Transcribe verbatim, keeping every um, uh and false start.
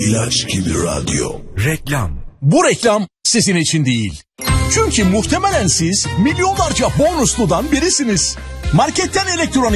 İlaç gibi radyo. Reklam. Bu reklam sizin için değil. Çünkü muhtemelen siz milyonlarca bonusludan birisiniz. Marketten elektronik